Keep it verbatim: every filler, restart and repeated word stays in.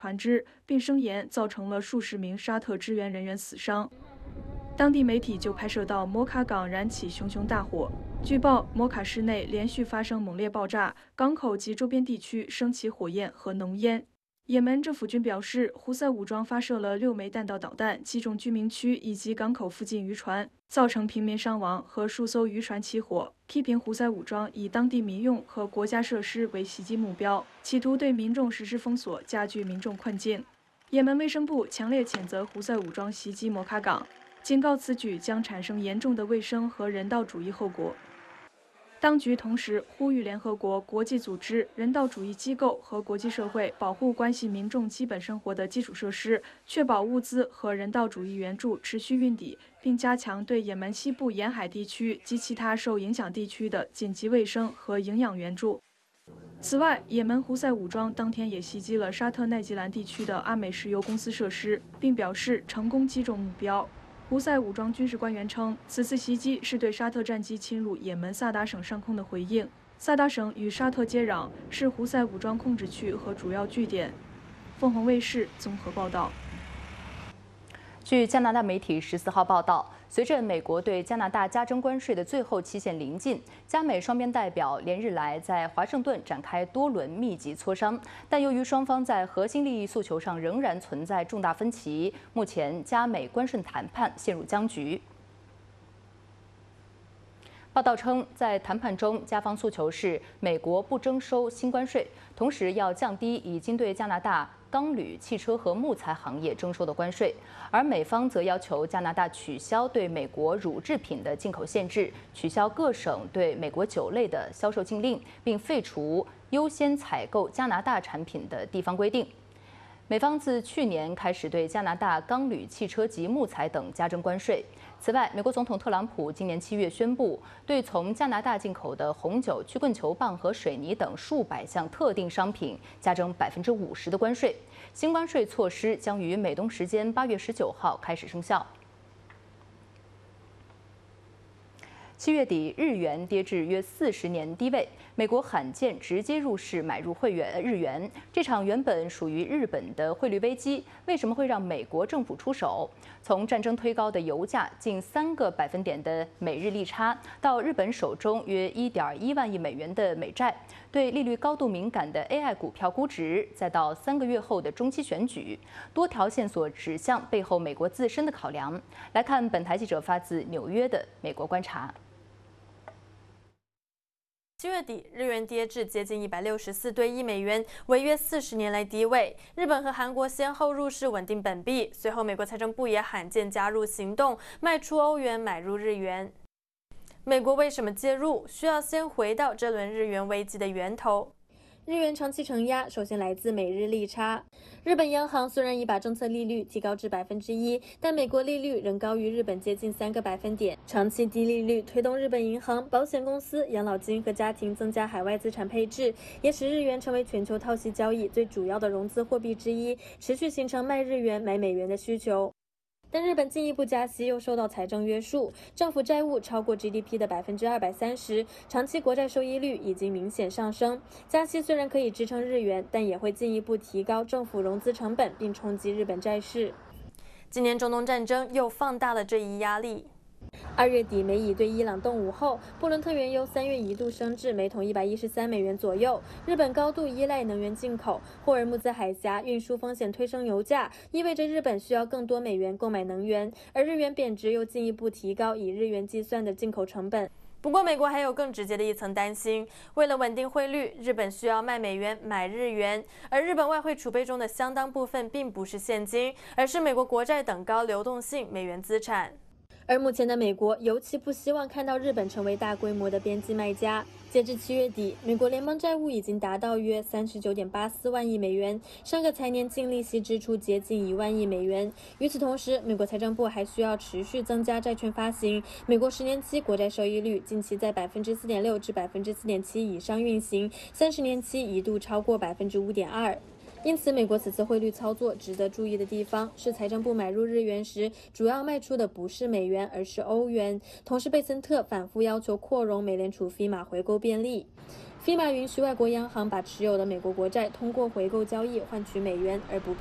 船只，并声言造成了数十名沙特支援人员死伤。当地媒体就拍摄到摩卡港燃起熊熊大火，据报摩卡市内连续发生猛烈爆炸，港口及周边地区升起火焰和浓烟。也门政府军表示，胡塞武装发射了六枚弹道导弹，击中居民区以及港口附近渔船，造成平民伤亡和数艘渔船起火。批评胡塞武装以当地民用和国家设施为袭击目标，企图对民众实施封锁，加剧民众困境。也门卫生部强烈谴责胡塞武装袭击摩卡港，警告此举将产生严重的卫生和人道主义后果。当局同时呼吁联合国、国际组织、人道主义机构和国际社会保护关系民众基本生活的基础设施，确保物资和人道主义援助持续运抵，并加强对也门西部沿海地区及其他受影响地区的紧急卫生和营养援助。此外，也门胡塞武装当天也袭击了沙特奈吉兰地区的阿美石油公司设施，并表示成功击中目标。胡塞武装军事官员称，此次袭击是对沙特战机侵入也门萨达省上空的回应。萨达省与沙特接壤，是胡塞武装控制区和主要据点。凤凰卫视综合报道。 据加拿大媒体十四号报道，随着美国对加拿大加征关税的最后期限临近，加美双边代表连日来在华盛顿展开多轮密集磋商，但由于双方在核心利益诉求上仍然存在重大分歧，目前加美关税谈判陷入僵局。报道称，在谈判中，加方诉求是美国不征收新关税，同时要降低已经对加拿大钢铝、汽车和木材行业征收的关税，而美方则要求加拿大取消对美国乳制品的进口限制，取消各省对美国酒类的销售禁令，并废除优先采购加拿大产品的地方规定。美方自去年开始对加拿大钢铝、汽车及木材等加征关税。此外，美国总统特朗普今年七月宣布，对从加拿大进口的红酒、曲棍球棒和水泥等数百项特定商品加征百分之五十的关税。新关税措施将于美东时间八月十九号开始生效。七月底，日元跌至约四十年低位。美国罕见直接入市买入汇元日元，这场原本属于日本的汇率危机，为什么会让美国政府出手？从战争推高的油价近三个百分点的美日利差，到日本手中约一点一万亿美元的美债，对利率高度敏感的 A I 股票估值，再到三个月后的中期选举，多条线索指向背后美国自身的考量。来看本台记者发自纽约的美国观察。 七月底，日元跌至接近一百六十四对一美元，为约四十年来低位。日本和韩国先后入市稳定本币，随后美国财政部也罕见加入行动，卖出欧元，买入日元。美国为什么介入？需要先回到这轮日元危机的源头。日元长期承压，首先来自美日利差。日本央行虽然已把政策利率提高至百分之一，但美国利率仍高于日本接近三个百分点。长期低利率推动日本银行、保险公司、养老金和家庭增加海外资产配置，也使日元成为全球套息交易最主要的融资货币之一，持续形成卖日元买美元的需求。但日本进一步加息又受到财政约束，政府债务超过 G D P 的百分之二百三十，长期国债收益率已经明显上升。加息虽然可以支撑日元，但也会进一步提高政府融资成本，并冲击日本债市。今年中东战争又放大了这一压力。二月底，美以对伊朗动武后，布伦特原油三月一度升至每桶一百一十三美元左右。日本高度依赖能源进口，霍尔木兹海峡运输风险推升油价，意味着日本需要更多美元购买能源，而日元贬值又进一步提高以日元计算的进口成本。不过，美国还有更直接的一层担心，为了稳定汇率，日本需要卖美元买日元，而日本外汇储备中的相当部分并不是现金，而是美国国债等高流动性美元资产。而目前的美国尤其不希望看到日本成为大规模的边际卖家。截至七月底，美国联邦债务已经达到约三十九点八四万亿美元，上个财年净利息支出接近一万亿美元。与此同时，美国财政部还需要持续增加债券发行。美国十年期国债收益率近期在百分之四点六至百分之四点七以上运行，三十年期一度超过百分之五点二。因此，美国此次汇率操作值得注意的地方是，财政部买入日元时，主要卖出的不是美元，而是欧元。同时，贝森特反复要求扩容美联储 F E M A 回购便利。 FEMA允许外国央行把持有的美国国债通过回购交易换取美元，而不必